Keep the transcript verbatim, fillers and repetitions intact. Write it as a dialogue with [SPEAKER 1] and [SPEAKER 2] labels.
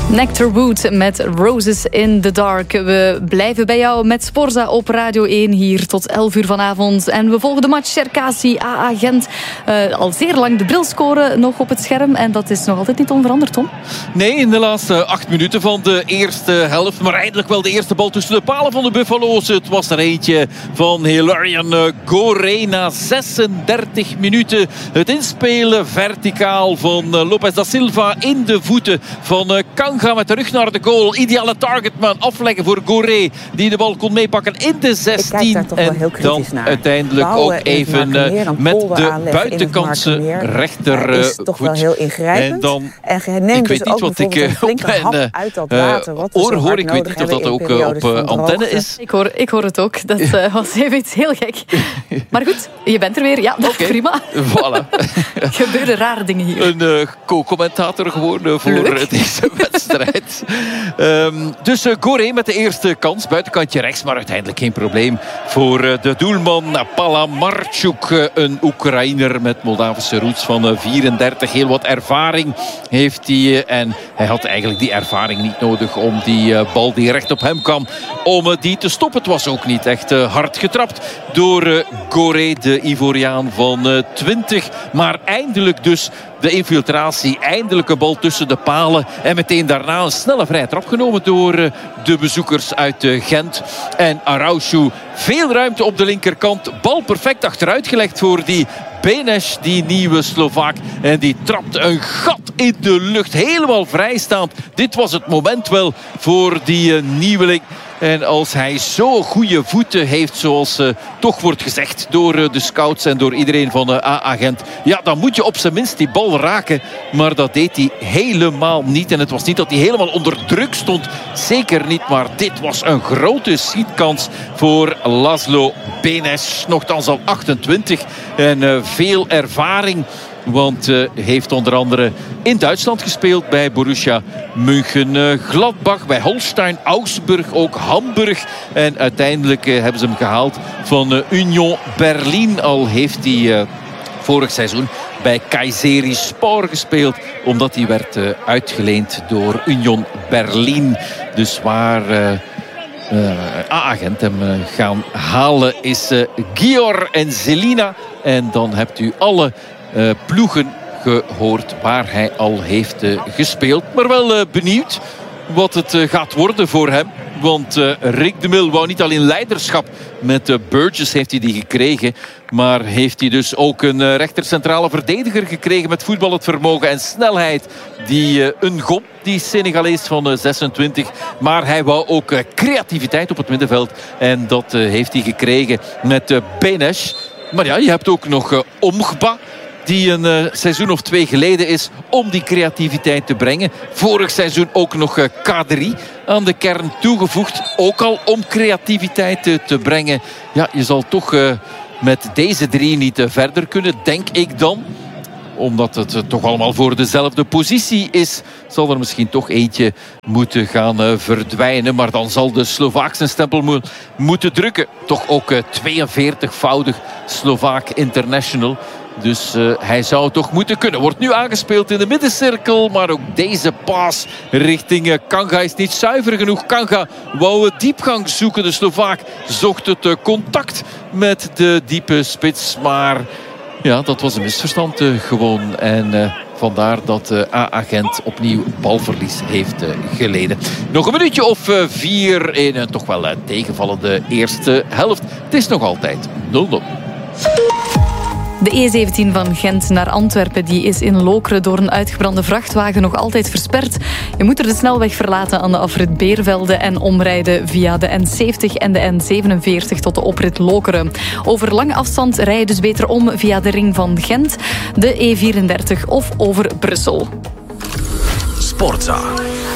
[SPEAKER 1] Nectar Wood met Roses in the Dark. We blijven bij jou met Sporza op Radio één hier tot elf uur vanavond. En we volgen de match Cherkassy A A Gent. Uh, al zeer lang de brilscore nog op het scherm. En dat is nog altijd niet onveranderd, Tom.
[SPEAKER 2] Nee, in de laatste acht minuten van de eerste helft. Maar eindelijk wel de eerste bal tussen de palen van de Buffalo's. Het was er eentje van Hilarion Goré na zesendertig minuten. Het inspelen verticaal van Lopez da Silva in de voeten van Kanga met de rug naar de goal. Ideale targetman afleggen voor Goré, die de bal kon meepakken in de zestien. En dan
[SPEAKER 3] naar.
[SPEAKER 2] uiteindelijk
[SPEAKER 3] Bouwen
[SPEAKER 2] ook even uh, met de buitenkantse rechter uh,
[SPEAKER 3] is toch wel heel ingrijpend.
[SPEAKER 2] En dan,
[SPEAKER 3] en je neemt
[SPEAKER 2] ik weet
[SPEAKER 3] dus
[SPEAKER 2] niet wat ik uh, op mijn uh,
[SPEAKER 3] uit dat water, wat
[SPEAKER 2] oor hoor. Ik weet niet of dat ook uh, op uh, antenne is.
[SPEAKER 1] Ik hoor, ik hoor het ook. Dat uh, was even iets heel gek. Maar goed, je bent er weer. Ja, okay. Prima.
[SPEAKER 2] Voilà.
[SPEAKER 1] Gebeuren rare dingen hier.
[SPEAKER 2] Een uh, co-commentator geworden voor uh, deze wedstrijd. um, dus uh, Goré met de eerste kans. Buitenkantje rechts, maar uiteindelijk geen probleem voor uh, de doelman Palamarchuk. Uh, een Oekraïner met Moldavische roots van uh, vierendertig. Heel wat ervaring heeft hij. Uh, en hij had eigenlijk die ervaring niet nodig om die uh, bal die recht op hem kwam, om uh, die te stoppen. Het was ook niet echt uh, hard getrapt door uh, Goré, de Ivoriaan van uh, twintig. Maar eindelijk dus de infiltratie. Eindelijk een bal tussen de palen. En meteen daarna een snelle vrije trap genomen door uh, de bezoekers uit uh, Gent. En Araujo, veel ruimte op de linkerkant. Bal perfect achteruit gelegd voor die Benes, die nieuwe Slovaak. En die trapte een gat in de lucht. Helemaal vrijstaand. Dit was het moment wel voor die uh, nieuweling. En als hij zo goede voeten heeft, zoals uh, toch wordt gezegd door uh, de scouts en door iedereen van uh, A A Gent, ja, dan moet je op zijn minst die bal raken. Maar dat deed hij helemaal niet. En het was niet dat hij helemaal onder druk stond. Zeker niet, maar dit was een grote schietkans voor Laszlo Benes. Nochtans al achtentwintig en uh, veel ervaring. Want uh, heeft onder andere in Duitsland gespeeld bij Borussia Mönchengladbach, bij Holstein, Augsburg, ook Hamburg. En uiteindelijk uh, hebben ze hem gehaald van uh, Union Berlin. Al heeft hij uh, vorig seizoen bij Kayserispor gespeeld, omdat hij werd uh, uitgeleend door Union Berlin. Dus waar Uh, Uh, A A Gent hem uh, gaan halen is uh, Gior en Zelina. En dan hebt u alle uh, ploegen gehoord waar hij al heeft uh, gespeeld. Maar wel uh, benieuwd wat het uh, gaat worden voor hem. Want uh, Rick de Mil wou niet alleen leiderschap. Met uh, Burgess heeft hij die gekregen. Maar heeft hij dus ook een uh, rechtercentrale verdediger gekregen met voetballend vermogen en snelheid. Die uh, een gom, die Senegalees van uh, zesentwintig. Maar hij wou ook uh, creativiteit op het middenveld. En dat uh, heeft hij gekregen met uh, Benes. Maar ja, je hebt ook nog uh, Omgba, die een uh, seizoen of twee geleden is om die creativiteit te brengen. Vorig seizoen ook nog uh, Kadri aan de kern toegevoegd. Ook al om creativiteit uh, te brengen. Ja, je zal toch uh, met deze drie niet uh, verder kunnen, denk ik dan. Omdat het uh, toch allemaal voor dezelfde positie is, zal er misschien toch eentje moeten gaan uh, verdwijnen. Maar dan zal de Slovaak zijn stempel mo- moeten drukken. Toch ook uh, tweeënveertigvoudig Slovaak international. Dus uh, hij zou toch moeten kunnen. Wordt nu aangespeeld in de middencirkel. Maar ook deze paas richting uh, Kanga is niet zuiver genoeg. Kanga wou het diepgang zoeken. De Slovaak zocht het uh, contact met de diepe spits. Maar ja, dat was een misverstand uh, gewoon. En uh, vandaar dat uh, A A Gent opnieuw balverlies heeft uh, geleden. Nog een minuutje of uh, vier in een toch wel uh, tegenvallende eerste helft. Het is nog altijd nul nul.
[SPEAKER 1] De E zeventien van Gent naar Antwerpen die is in Lokeren door een uitgebrande vrachtwagen nog altijd versperd. Je moet er de snelweg verlaten aan de afrit Beervelde en omrijden via de N zeventig en de N zevenenveertig tot de oprit Lokeren. Over lange afstand rij je dus beter om via de ring van Gent, de E vierendertig of over Brussel.
[SPEAKER 4] Sportza.